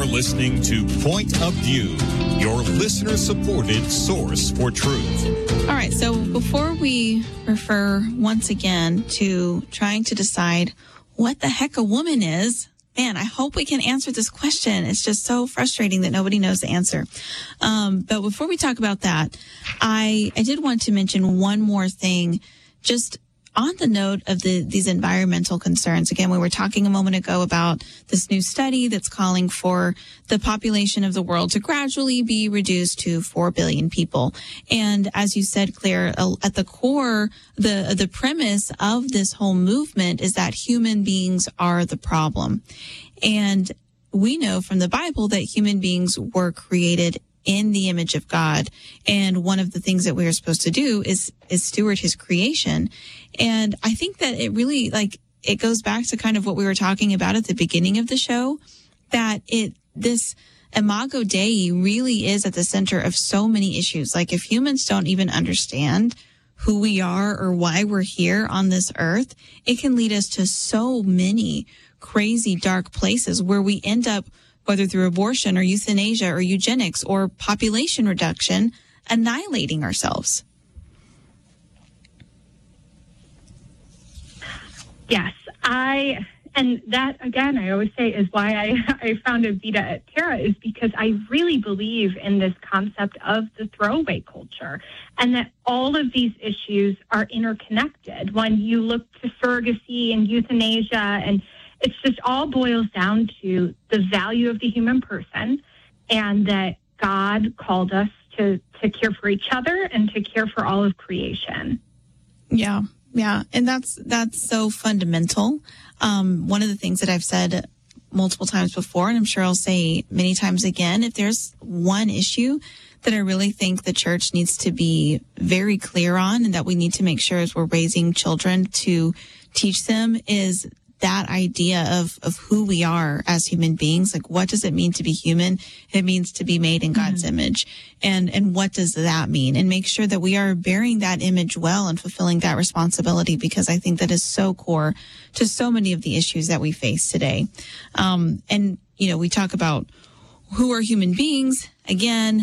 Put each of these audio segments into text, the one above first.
listening to Point of View, your listener-supported source for truth. All right, so before we refer once again to trying to decide what the heck a woman is, man, I hope we can answer this question. It's just so frustrating that nobody knows the answer. But before we talk about that, I did want to mention one more thing, just on the note of these environmental concerns. Again, we were talking a moment ago about this new study that's calling for the population of the world to gradually be reduced to 4 billion people. And as you said, Claire, at the core, the premise of this whole movement is that human beings are the problem. And we know from the Bible that human beings were created in the image of God. And one of the things that we are supposed to do is steward his creation. And I think that it really, it goes back to kind of what we were talking about at the beginning of the show, that this Imago Dei really is at the center of so many issues. Like, if humans don't even understand who we are or why we're here on this earth, it can lead us to so many crazy, dark places where we end up, whether through abortion or euthanasia or eugenics or population reduction, annihilating ourselves. Yes, and that, again, I always say is why I founded Vita et Terra, is because I really believe in this concept of the throwaway culture, and that all of these issues are interconnected. When you look to surrogacy and euthanasia, and it's just all boils down to the value of the human person, and that God called us to care for each other and to care for all of creation. Yeah. Yeah. And that's so fundamental. One of the things that I've said multiple times before, and I'm sure I'll say many times again, if there's one issue that I really think the church needs to be very clear on, and that we need to make sure as we're raising children to teach them, is that idea of who we are as human beings. Like, what does it mean to be human? It means to be made in God's image. And what does that mean? And make sure that we are bearing that image well and fulfilling that responsibility, because I think that is so core to so many of the issues that we face today. And, we talk about who are human beings. Again,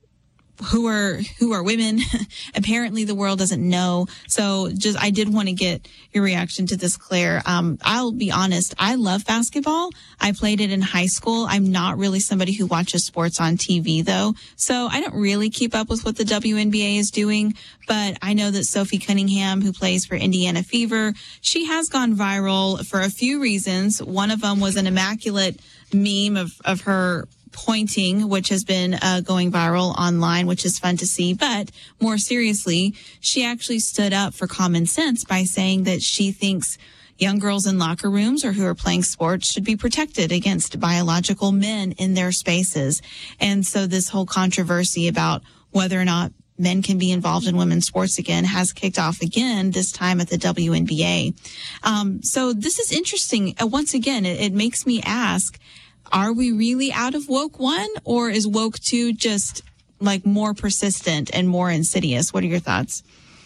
who are women? Apparently the world doesn't know. So I did want to get your reaction to this, Claire. I'll be honest. I love basketball. I played it in high school. I'm not really somebody who watches sports on TV though. So I don't really keep up with what the WNBA is doing, but I know that Sophie Cunningham, who plays for Indiana Fever, she has gone viral for a few reasons. One of them was an immaculate meme of her pointing, which has been going viral online, which is fun to see. But more seriously, she actually stood up for common sense by saying that she thinks young girls in locker rooms or who are playing sports should be protected against biological men in their spaces. And so this whole controversy about whether or not men can be involved in women's sports again has kicked off again, this time at the WNBA. So this is interesting. Once again, it makes me ask, are we really out of woke 1, or is woke 2 just more persistent and more insidious? What are your thoughts?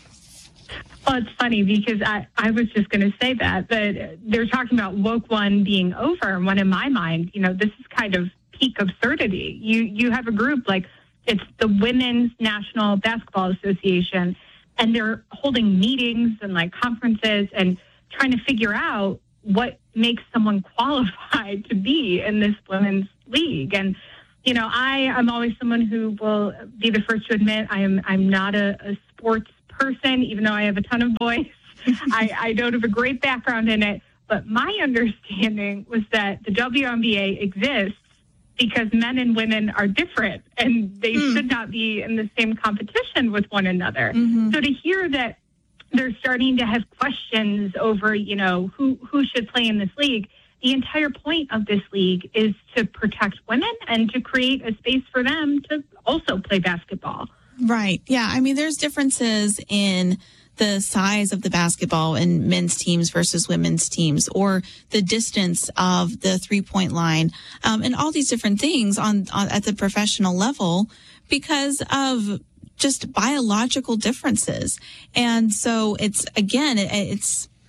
Well, it's funny because I was just going to say that they're talking about woke 1 being over. When in my mind, this is kind of peak absurdity. You have a group it's the Women's National Basketball Association, and they're holding meetings and conferences and trying to figure out what makes someone qualified to be in this women's league. And, I'm always someone who will be the first to admit I'm not a sports person, even though I have a ton of boys. I don't have a great background in it. But my understanding was that the WNBA exists because men and women are different, and they should not be in the same competition with one another. Mm-hmm. So to hear that they're starting to have questions over, who should play in this league. The entire point of this league is to protect women and to create a space for them to also play basketball. Right. Yeah. I mean, there's differences in the size of the basketball in men's teams versus women's teams, or the distance of the 3-point line, and all these different things on at the professional level because of just biological differences. And so it's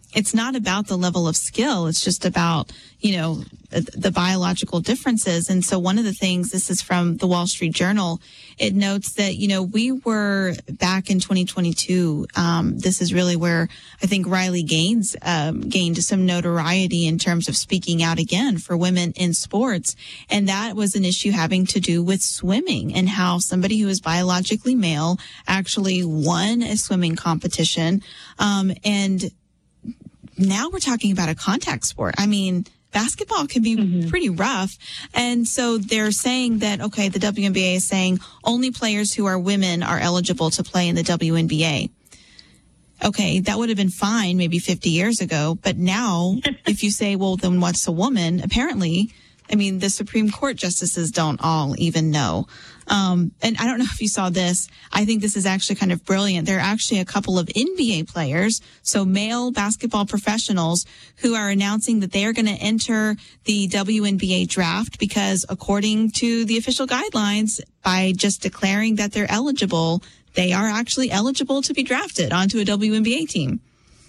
it's not about the level of skill. It's just about, the biological differences. And so one of the things, this is from the Wall Street Journal, it notes that, we were back in 2022. This is really where I think Riley Gaines gained some notoriety in terms of speaking out again for women in sports. And that was an issue having to do with swimming and how somebody who is biologically male actually won a swimming competition. And now we're talking about a contact sport. I mean, basketball can be pretty rough. And so they're saying that, okay, the WNBA is saying only players who are women are eligible to play in the WNBA. Okay, that would have been fine maybe 50 years ago. But now, if you say, well, then what's a woman? Apparently, the Supreme Court justices don't all even know. And I don't know if you saw this. I think this is actually kind of brilliant. There are actually a couple of NBA players, so male basketball professionals, who are announcing that they are going to enter the WNBA draft because according to the official guidelines, by just declaring that they're eligible, they are actually eligible to be drafted onto a WNBA team.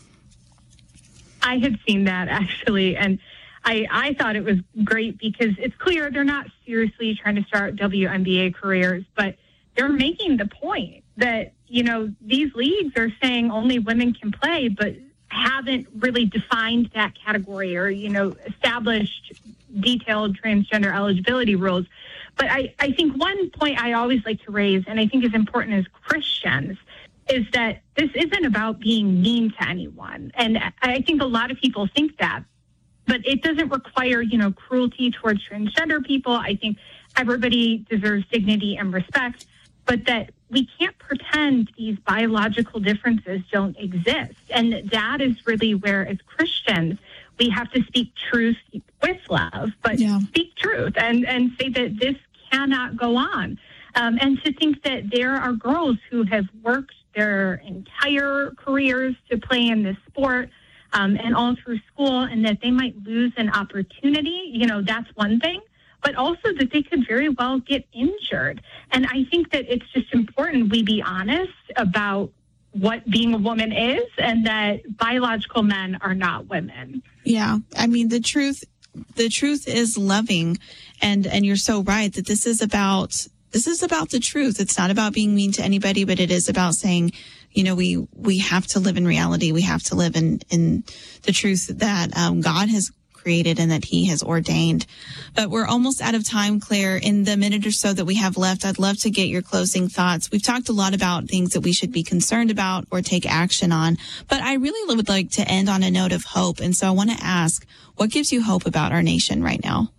I had seen that actually, and I thought it was great because it's clear they're not seriously trying to start WNBA careers, but they're making the point that, these leagues are saying only women can play, but haven't really defined that category or, established detailed transgender eligibility rules. But I think one point I always like to raise, and I think is important as Christians, is that this isn't about being mean to anyone. And I think a lot of people think that. But it doesn't require, cruelty towards transgender people. I think everybody deserves dignity and respect, but that we can't pretend these biological differences don't exist. And that is really where, as Christians, we have to speak truth with love, but speak truth and say that this cannot go on. And to think that there are girls who have worked their entire careers to play in this sport, and all through school, and that they might lose an opportunity, that's one thing, but also that they could very well get injured. And I think that it's just important we be honest about what being a woman is and that biological men are not women. Yeah. The truth is loving. And you're so right that this is about the truth. It's not about being mean to anybody, but it is about saying, we have to live in reality. We have to live in the truth that God has created and that he has ordained. But we're almost out of time, Claire. In the minute or so that we have left, I'd love to get your closing thoughts. We've talked a lot about things that we should be concerned about or take action on, but I really would like to end on a note of hope. And so I want to ask, what gives you hope about our nation right now?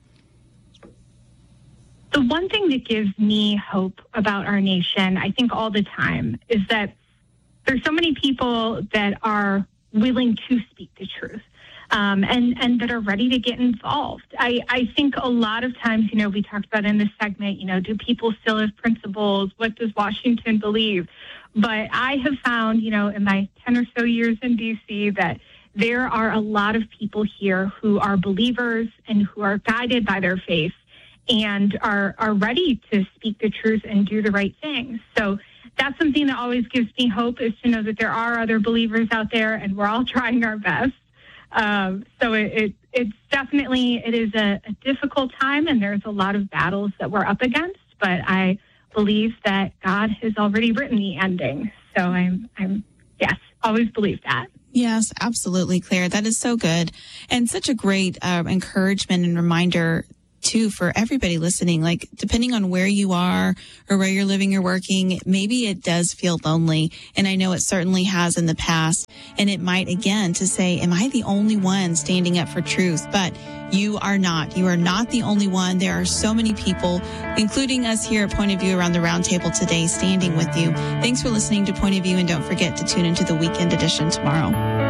The one thing that gives me hope about our nation, I think all the time, is that there's so many people that are willing to speak the truth, and that are ready to get involved. I think a lot of times, we talked about in this segment, do people still have principles? What does Washington believe? But I have found, in my 10 or so years in D.C., that there are a lot of people here who are believers and who are guided by their faith and are ready to speak the truth and do the right things. So that's something that always gives me hope, is to know that there are other believers out there and we're all trying our best. So it's definitely, it is a difficult time and there's a lot of battles that we're up against, but I believe that God has already written the ending. So I'm yes, always believe that. Yes, absolutely, Claire. That is so good. And such a great encouragement and reminder too, for everybody listening, like depending on where you are or where you're living or working, maybe it does feel lonely. And I know it certainly has in the past. And it might, again, to say, am I the only one standing up for truth? But you are not. You are not the only one. There are so many people, including us here at Point of View around the round table today, standing with you. Thanks for listening to Point of View, and don't forget to tune into the weekend edition tomorrow.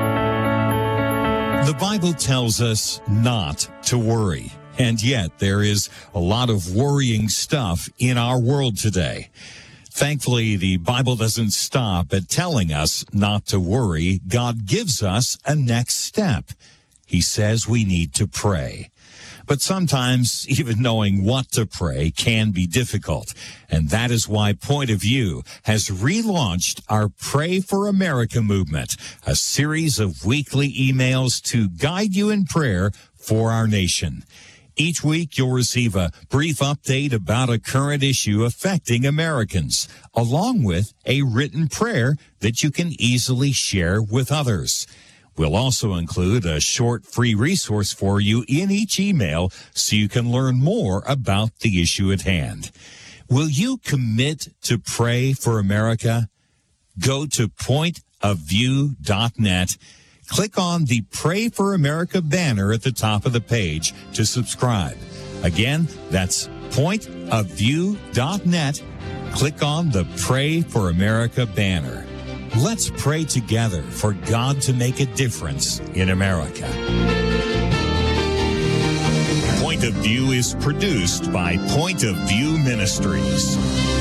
The Bible tells us not to worry. And yet there is a lot of worrying stuff in our world today. Thankfully, the Bible doesn't stop at telling us not to worry. God gives us a next step. He says we need to pray. But sometimes even knowing what to pray can be difficult. And that is why Point of View has relaunched our Pray for America movement, a series of weekly emails to guide you in prayer for our nation. Each week, you'll receive a brief update about a current issue affecting Americans, along with a written prayer that you can easily share with others. We'll also include a short free resource for you in each email so you can learn more about the issue at hand. Will you commit to pray for America? Go to pointofview.net. Click on the Pray for America banner at the top of the page to subscribe. Again, that's pointofview.net. Click on the Pray for America banner. Let's pray together for God to make a difference in America. Point of View is produced by Point of View Ministries.